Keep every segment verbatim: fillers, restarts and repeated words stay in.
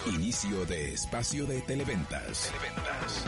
Inicio de espacio de Televentas. Televentas.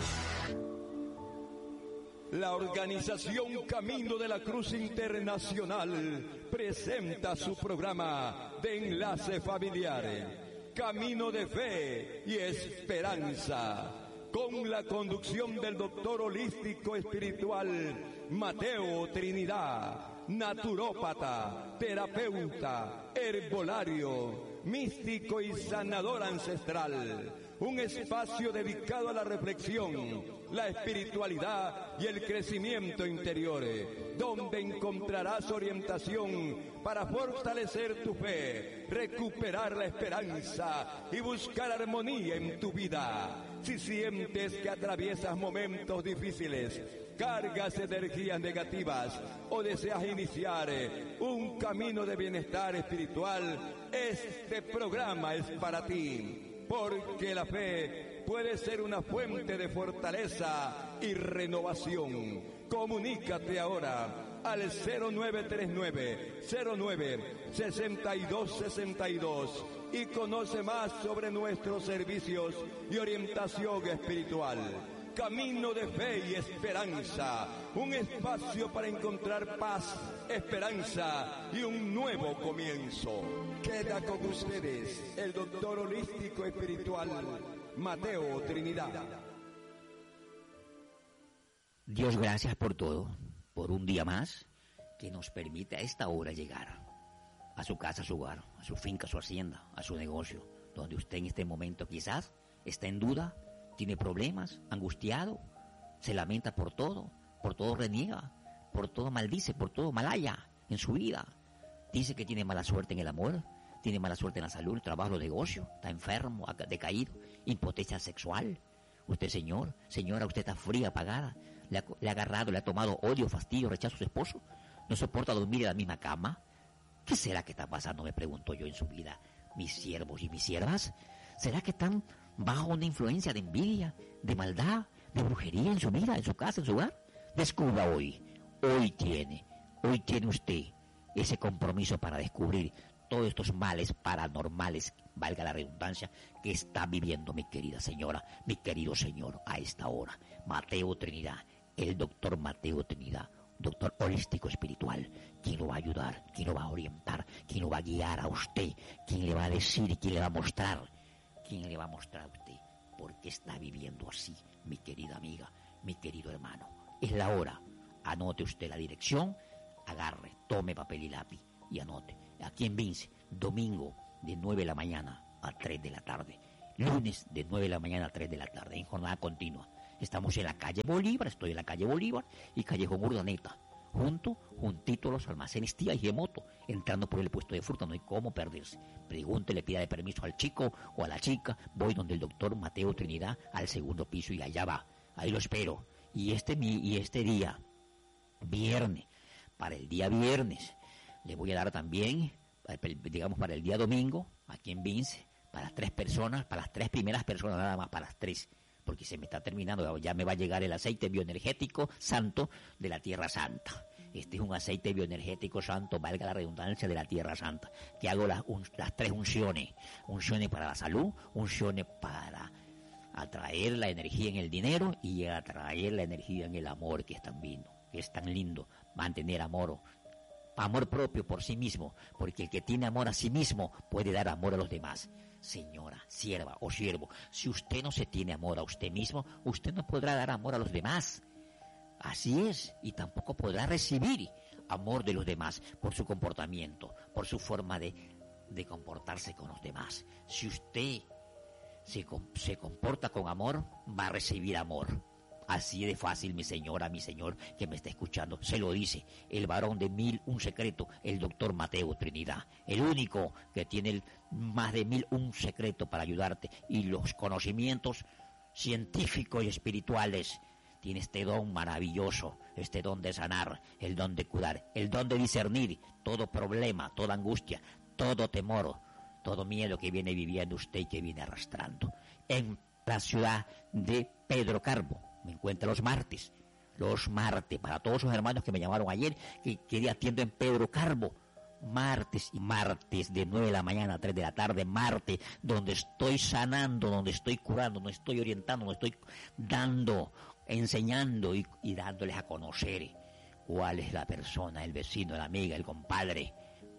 La organización Camino de la Cruz Internacional presenta su programa de enlace familiar, Camino de Fe y Esperanza, con la conducción del doctor holístico espiritual Mateo Trinidad, naturópata, terapeuta, herbolario, místico y sanador ancestral. Un espacio dedicado a la reflexión, la espiritualidad y el crecimiento interior, donde encontrarás orientación para fortalecer tu fe, recuperar la esperanza y buscar armonía en tu vida. Si sientes que atraviesas momentos difíciles, cargas de energías negativas o deseas iniciar un camino de bienestar espiritual, este programa es para ti. Porque la fe puede ser una fuente de fortaleza y renovación. Comunícate ahora al cero nueve tres nueve, cero nueve, seis dos seis dos y conoce más sobre nuestros servicios y orientación espiritual. Camino de Fe y Esperanza, un espacio para encontrar paz, esperanza y un nuevo comienzo. Queda con ustedes el doctor holístico espiritual Mateo Trinidad. Dios, gracias por todo, por un día más que nos permite a esta hora llegar a su casa, a su hogar, a su finca, a su hacienda, a su negocio, donde usted en este momento quizás está en duda, tiene problemas, angustiado, se lamenta por todo, por todo reniega, por todo maldice, por todo malaya en su vida. Dice que tiene mala suerte en el amor, tiene mala suerte en la salud, el trabajo, los negocios, está enfermo, ha decaído, impotencia sexual. Usted, señor, señora, usted está fría, apagada, le ha, le ha agarrado, le ha tomado odio, fastidio, rechazo a su esposo, no soporta dormir en la misma cama. ¿Qué será que está pasando, me pregunto yo, en su vida? Mis siervos y mis siervas, ¿será que están bajo una influencia de envidia, de maldad, de brujería en su vida, en su casa, en su hogar? Descubra hoy, hoy tiene, hoy tiene usted ese compromiso para descubrir todos estos males paranormales, valga la redundancia, que está viviendo mi querida señora, mi querido señor, a esta hora. Mateo Trinidad, el doctor Mateo Trinidad, doctor holístico espiritual, quien lo va a ayudar, quien lo va a orientar, quien lo va a guiar a usted, quien le va a decir y quien le va a mostrar, quien le va a mostrar a usted por qué está viviendo así, mi querida amiga, mi querido hermano. Es la hora, anote usted la dirección, agarre, tome papel y lápiz y anote. Aquí en Vince, domingo de nueve de la mañana a tres de la tarde, lunes de nueve de la mañana a tres de la tarde, en jornada continua. Estamos en la calle Bolívar, estoy en la calle Bolívar y Callejón Urdaneta, junto, juntito a los almacenes Tía y Gemoto, entrando por el puesto de fruta, no hay cómo perderse. Pregúntele, pida de permiso al chico o a la chica, voy donde el doctor Mateo Trinidad, al segundo piso y allá va, ahí lo espero. Y este, y este día, viernes, para el día viernes, le voy a dar también, digamos para el día domingo, aquí en Vince, para las tres personas, para las tres primeras personas nada más, para las tres, porque se me está terminando, ya me va a llegar el aceite bioenergético santo de la Tierra Santa. Este es un aceite bioenergético santo, valga la redundancia, de la Tierra Santa, que hago las, un, las tres unciones, unciones para la salud, unciones para atraer la energía en el dinero y atraer la energía en el amor, que es tan lindo, que es tan lindo, mantener amor, amor propio por sí mismo, porque el que tiene amor a sí mismo puede dar amor a los demás. Señora, sierva o siervo, si usted no se tiene amor a usted mismo, usted no podrá dar amor a los demás. Así es, y tampoco podrá recibir amor de los demás por su comportamiento, por su forma de, de comportarse con los demás. Si usted se, se comporta con amor, va a recibir amor. Así de fácil, mi señora, mi señor que me está escuchando, se lo dice el varón de mil un secreto, el doctor Mateo Trinidad, el único que tiene el, más de mil un secreto para ayudarte, y los conocimientos científicos y espirituales. Tiene este don maravilloso, este don de sanar, el don de curar, el don de discernir todo problema, toda angustia, todo temor, todo miedo que viene viviendo usted y que viene arrastrando. En la ciudad de Pedro Carbo me encuentro los martes, los martes, para todos esos hermanos que me llamaron ayer, que quería atiendo en Pedro Carbo, martes y martes, de nueve de la mañana a tres de la tarde, martes, donde estoy sanando, donde estoy curando, donde estoy orientando, donde estoy dando, enseñando y, y dándoles a conocer cuál es la persona, el vecino, la amiga, el compadre,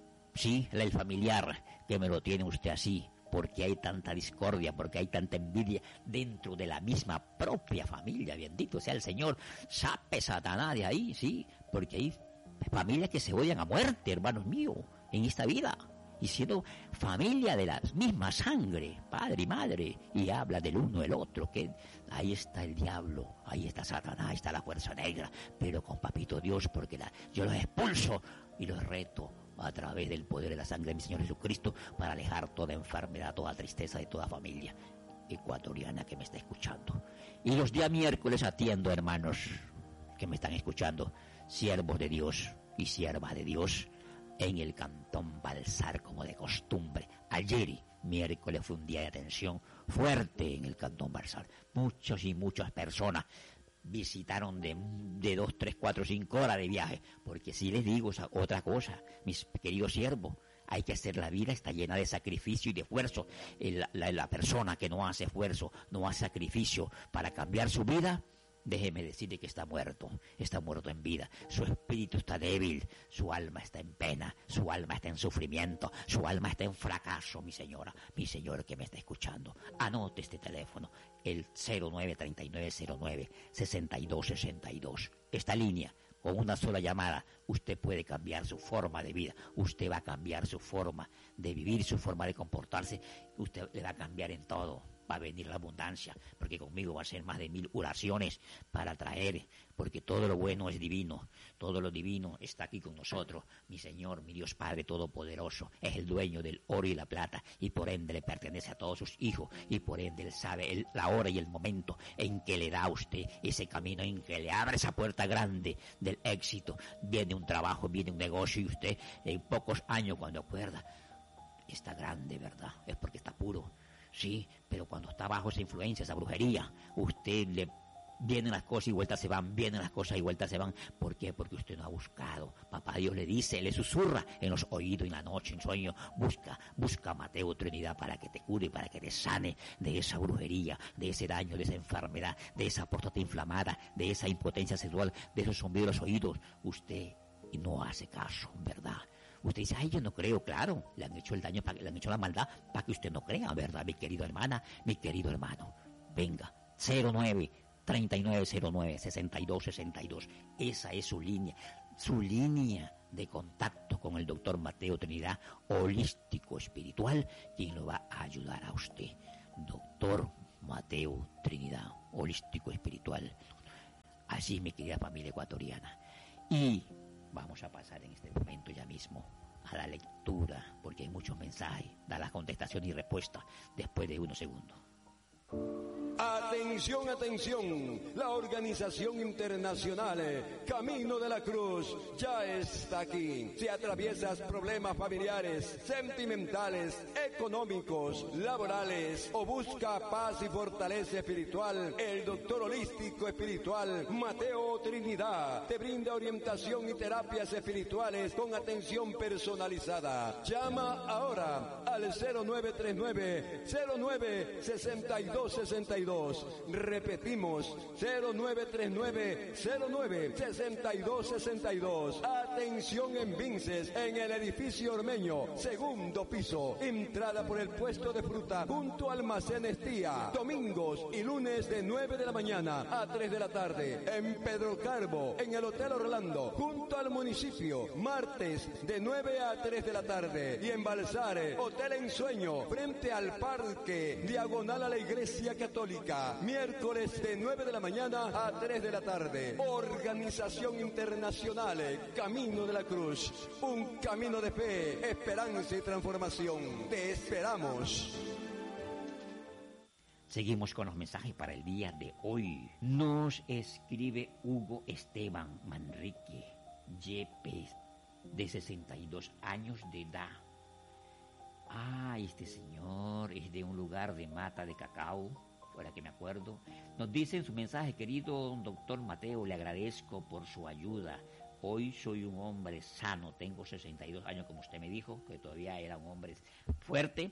sí, el familiar, que me lo tiene usted así, porque hay tanta discordia, porque hay tanta envidia dentro de la misma propia familia, bendito sea el Señor. Sape Satanás de ahí, sí, porque hay familias que se odian a muerte, hermanos míos, en esta vida, y siendo familia de la misma sangre, padre y madre, y habla del uno del otro, que ahí está el diablo, ahí está Satanás, ahí está la fuerza negra, pero con papito Dios, porque la, yo los expulso y los reto a través del poder de la sangre de mi Señor Jesucristo para alejar toda enfermedad, toda tristeza de toda familia ecuatoriana que me está escuchando. Y los días miércoles atiendo, hermanos que me están escuchando, siervos de Dios y siervas de Dios, en el Cantón Balsar, como de costumbre. Ayer, miércoles, fue un día de atención fuerte en el Cantón Balsar. Muchos y muchas personas visitaron de, de dos, tres, cuatro, cinco horas de viaje, porque si les digo otra cosa, mis queridos siervos, hay que hacer, la vida está llena de sacrificio y de esfuerzo. La, la, la persona que no hace esfuerzo, no hace sacrificio para cambiar su vida, déjeme decirle que está muerto, está muerto en vida. Su espíritu está débil, su alma está en pena, su alma está en sufrimiento, su alma está en fracaso, mi señora, mi señor que me está escuchando. Anote este teléfono, el cero nueve treinta y nueve cero nueve sesenta y dos sesenta y dos. Esta línea, con una sola llamada, usted puede cambiar su forma de vida, usted va a cambiar su forma de vivir, su forma de comportarse, usted le va a cambiar en todo. Va a venir la abundancia, porque conmigo va a ser más de mil oraciones para traer, porque todo lo bueno es divino, todo lo divino está aquí con nosotros. Mi Señor, mi Dios Padre Todopoderoso, es el dueño del oro y la plata, y por ende le pertenece a todos sus hijos, y por ende él sabe el, la hora y el momento en que le da a usted ese camino, en que le abre esa puerta grande del éxito. Viene un trabajo, viene un negocio, y usted en pocos años, cuando acuerda, está grande, ¿verdad? Es porque está puro. Sí, pero cuando está bajo esa influencia, esa brujería, usted le vienen las cosas y vueltas se van, vienen las cosas y vueltas se van. ¿Por qué? Porque usted no ha buscado. Papá Dios le dice, le susurra en los oídos, en la noche, en sueño, busca, busca Mateo Trinidad para que te cure, para que te sane de esa brujería, de ese daño, de esa enfermedad, de esa próstata inflamada, de esa impotencia sexual, de esos zumbidos de los oídos. Usted no hace caso, ¿verdad? Usted dice, ay, yo no creo, claro, le han hecho el daño, le han hecho la maldad para que usted no crea, ¿verdad? Mi querido hermana, mi querido hermano, venga, cero nueve treinta y nueve cero nueve sesenta y dos sesenta y dos, esa es su línea, su línea de contacto con el doctor Mateo Trinidad, holístico espiritual, quien lo va a ayudar a usted. Doctor Mateo Trinidad, holístico espiritual. Así, mi querida familia ecuatoriana. Y vamos a pasar en este momento ya mismo a la lectura, porque hay muchos mensajes, da la contestación y respuesta después de unos segundos. Atención, atención, la organización internacional Camino de la Cruz ya está aquí. Si atraviesas problemas familiares, sentimentales, económicos, laborales o busca paz y fortaleza espiritual, el doctor holístico espiritual Mateo Trinidad te brinda orientación y terapias espirituales con atención personalizada. Llama ahora al cero nueve tres nueve cero nueve sesenta y dos sesenta y dos. Repetimos, cero nueve tres nueve cero nueve sesenta y dos sesenta y dos. Atención en Vinces, en el edificio Ormeño, segundo piso, entrada por el puesto de fruta, junto al almacén Estía. Domingos y lunes de nueve de la mañana a tres de la tarde. En Pedro Carbo, en el Hotel Orlando, junto al municipio. Martes de nueve a tres de la tarde. Y en Balsare, Hotel Ensueño, frente al parque, diagonal a la Iglesia Católica. Miércoles de nueve de la mañana a tres de la tarde. Organización Internacional Camino de la Cruz. Un camino de fe, esperanza y transformación. Te esperamos. Seguimos con los mensajes para el día de hoy. Nos escribe Hugo Esteban Manrique, Yepes, de sesenta y dos años de edad. Ah, este señor es de un lugar de Mata de Cacao, ahora que me acuerdo. Nos dice en su mensaje, querido doctor Mateo, le agradezco por su ayuda Hoy soy un hombre sano, tengo sesenta y dos años, como usted me dijo, que todavía era un hombre fuerte.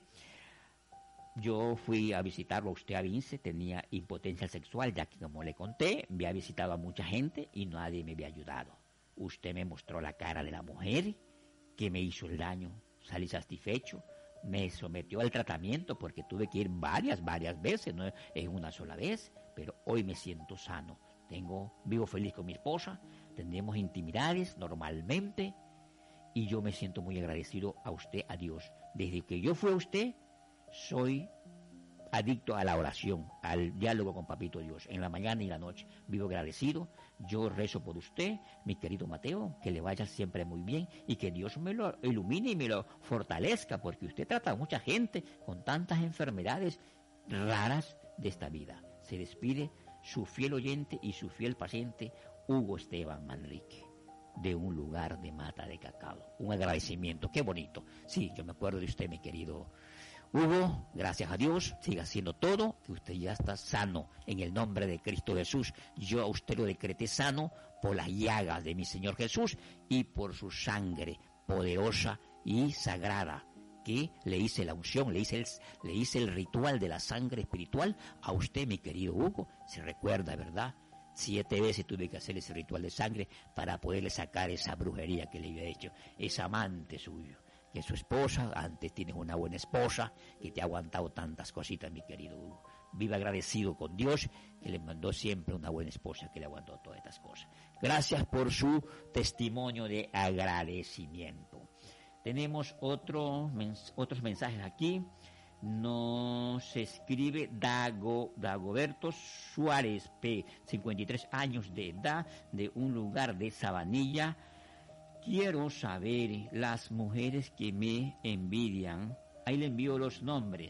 Yo fui a visitarlo a usted a Vince, tenía impotencia sexual, ya que como le conté, había visitado a mucha gente y nadie me había ayudado. Usted me mostró la cara de la mujer que me hizo el daño, salí satisfecho, me sometió al tratamiento porque tuve que ir varias, varias veces, no en una sola vez, pero hoy me siento sano, tengo, vivo feliz con mi esposa, tenemos intimidades normalmente y yo me siento muy agradecido a usted, a Dios. Desde que yo fui a usted, soy adicto a la oración, al diálogo con Papito Dios, en la mañana y la noche. Vivo agradecido, yo rezo por usted, mi querido Mateo, que le vaya siempre muy bien y que Dios me lo ilumine y me lo fortalezca, porque usted trata a mucha gente con tantas enfermedades raras de esta vida. Se despide su fiel oyente y su fiel paciente, Hugo Esteban Manrique, de un lugar de Mata de Cacao. Un agradecimiento, qué bonito. Sí, yo me acuerdo de usted, mi querido Hugo, gracias a Dios, siga haciendo todo, que usted ya está sano en el nombre de Cristo Jesús. Yo a usted lo decreté sano por las llagas de mi Señor Jesús y por su sangre poderosa y sagrada, que le hice la unción, le hice el, le hice el ritual de la sangre espiritual a usted, mi querido Hugo. Se recuerda, ¿verdad? Siete veces tuve que hacer ese ritual de sangre para poderle sacar esa brujería que le había hecho, ese amante suyo. Que su esposa, antes tienes una buena esposa que te ha aguantado tantas cositas, mi querido Hugo. Viva agradecido con Dios, que le mandó siempre una buena esposa que le aguantó todas estas cosas. Gracias por su testimonio de agradecimiento. Tenemos otro, mens- otros mensajes aquí. Nos escribe Dago, Dagoberto Suárez P., cincuenta y tres años de edad, de un lugar de Sabanilla. Quiero saber las mujeres que me envidian. Ahí le envío los nombres: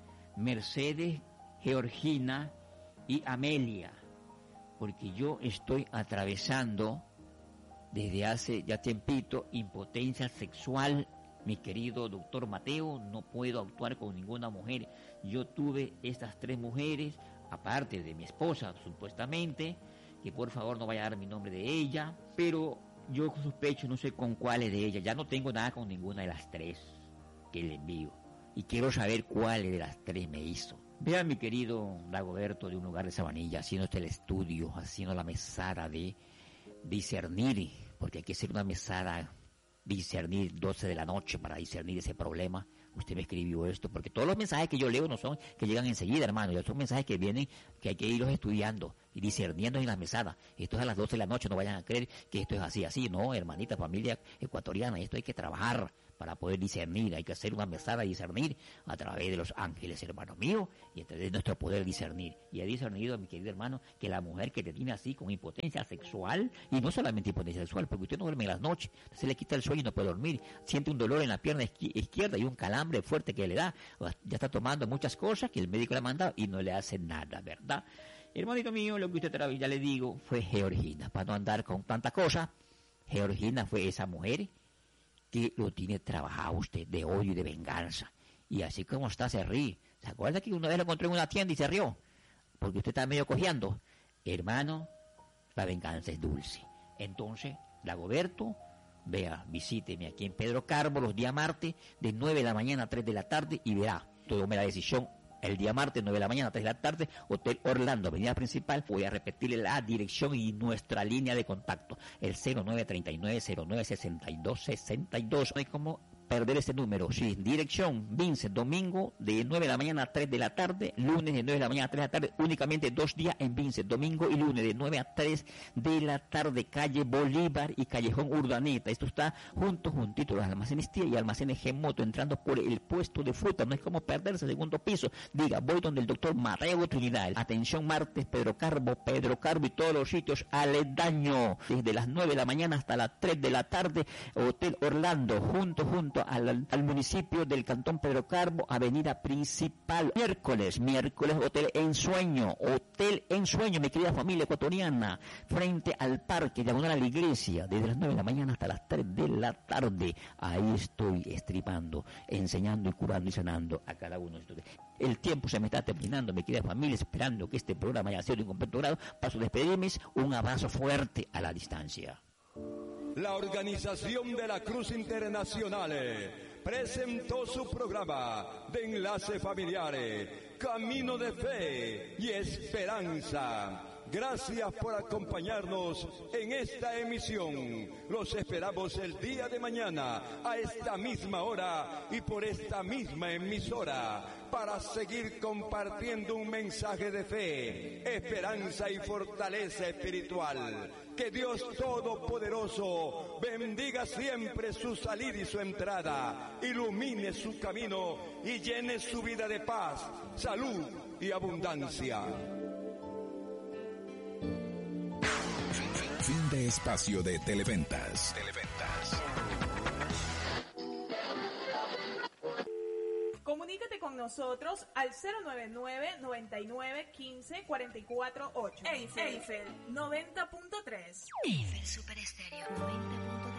Mercedes, Georgina y Amelia, porque yo estoy atravesando desde hace ya tiempito impotencia sexual. Mi querido doctor Mateo, no puedo actuar con ninguna mujer. Yo tuve estas tres mujeres, aparte de mi esposa, supuestamente, que por favor no vaya a dar mi nombre de ella, pero yo sospecho, no sé con cuáles de ellas. Ya no tengo nada con ninguna de las tres que le envío. Y quiero saber cuáles de las tres me hizo. Vean, mi querido Dagoberto, de un lugar de Sabanilla, haciendo el estudio, haciendo la mesada de discernir, porque hay que hacer una mesada, discernir doce de la noche para discernir ese problema. Usted me escribió esto, porque todos los mensajes que yo leo no son que llegan enseguida, hermano, ya son mensajes que vienen, que hay que irlos estudiando y discerniendo en las mesadas. Esto es a las doce de la noche, no vayan a creer que esto es así, así, no, hermanita, familia ecuatoriana, esto hay que trabajar para poder discernir, hay que hacer una mesada y discernir a través de los ángeles, hermano mío, y a través de nuestro poder discernir. Y he discernido, mi querido hermano, que la mujer que te tiene así con impotencia sexual, y no solamente impotencia sexual, porque usted no duerme en las noches, se le quita el sueño y no puede dormir, siente un dolor en la pierna izquierda y un calambre fuerte que le da, ya está tomando muchas cosas que el médico le ha mandado y no le hace nada, ¿verdad? Hermanito mío, lo que usted ya le digo fue Georgina, para no andar con tanta cosa. Georgina fue esa mujer que lo tiene trabajado usted de odio y de venganza. Y así como está, se ríe. ¿Se acuerda que una vez lo encontré en una tienda y se rió? Porque usted está medio cojeando. Hermano, la venganza es dulce. Entonces, Dagoberto, vea, visíteme aquí en Pedro Carbo los días martes, de nueve de la mañana a tres de la tarde, y verá, tome la decisión. El día martes, nueve de la mañana, tres de la tarde, Hotel Orlando, avenida principal. Voy a repetirle la dirección y nuestra línea de contacto, el cero nueve treinta y nueve cero nueve sesenta y dos sesenta y dos. No hay como perder ese número. Sí, dirección, Vince, domingo de nueve de la mañana a tres de la tarde, lunes de nueve de la mañana a tres de la tarde, únicamente dos días en Vince, domingo y lunes de nueve a tres de la tarde, calle Bolívar y Callejón Urdaneta. Esto está junto, juntito, los almacenes Tía y almacenes Gemoto, entrando por el puesto de fruta. No es como perderse, segundo piso. Diga, voy donde el doctor Mateo Trinidad. Atención, martes, Pedro Carbo, Pedro Carbo y todos los sitios aledaños, desde las nueve de la mañana hasta las tres de la tarde, Hotel Orlando, junto, junto Al, al municipio del Cantón Pedro Carbo, avenida principal. Miércoles, miércoles, Hotel Ensueño, Hotel Ensueño, mi querida familia ecuatoriana, frente al parque, diagonal a la iglesia, desde las nueve de la mañana hasta las tres de la tarde. Ahí estoy estripando, enseñando y curando y sanando a cada uno de ustedes. El tiempo se me está terminando, mi querida familia, esperando que este programa haya sido de un completo grado. Paso a despedirme, un abrazo fuerte a la distancia. la Organización de la Cruz Internacional presentó su programa de Enlace Familiar, Camino de Fe y Esperanza. Gracias por acompañarnos en esta emisión. Los esperamos el día de mañana a esta misma hora y por esta misma emisora para seguir compartiendo un mensaje de fe, esperanza y fortaleza espiritual. Que Dios Todopoderoso bendiga siempre su salida y su entrada, ilumine su camino y llene su vida de paz, salud y abundancia. Fin de espacio de Televentas. Televentas. Comunícate con nosotros al cero nueve nueve, noventa y nueve, quince, cuarenta y cuatro ocho. Eiffel, Eiffel noventa punto tres. Eiffel Super Estéreo noventa punto tres.